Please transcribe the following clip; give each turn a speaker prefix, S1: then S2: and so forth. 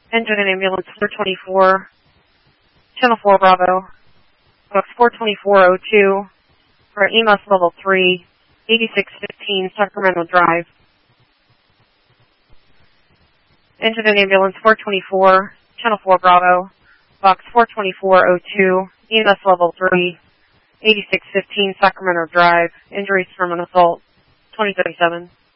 S1: Entered an ambulance 424, Channel 4 Bravo, box 42402 for EMS level 3, 8615 Sacramento Drive. Entered an ambulance 424, Channel 4 Bravo, box 42402, EMS level 3, 8615 Sacramento Drive. Injuries from an assault, 2037.